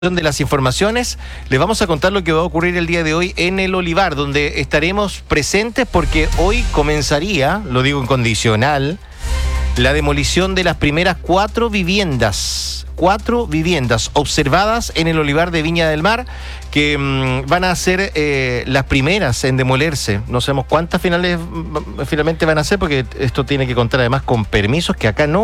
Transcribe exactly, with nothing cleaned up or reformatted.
De las informaciones, les vamos a contar lo que va a ocurrir el día de hoy en el Olivar, donde estaremos presentes porque hoy comenzaría, lo digo en condicional, la demolición de las primeras cuatro viviendas, cuatro viviendas observadas en el Olivar de Viña del Mar, que mmm, van a ser eh, las primeras en demolerse. No sabemos cuántas finales finalmente van a ser, porque esto tiene que contar además con permisos que acá no